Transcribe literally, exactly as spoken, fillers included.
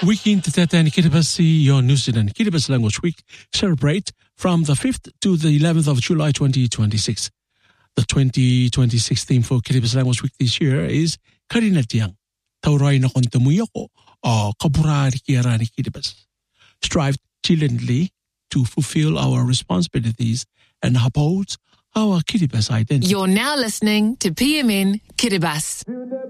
Weekend Tatan Kiribati, your New Zealand Kiribati Language Week celebrate from the fifth to the eleventh of July twenty twenty-six. The twenty twenty-six theme for Kiribati Language Week this year is Karinatiang. Taurai na kontamuyako o kaburari kiarani Kiribati. Strive diligently to fulfill our responsibilities and uphold our Kiribati identity. You're now listening to P M N Kiribati.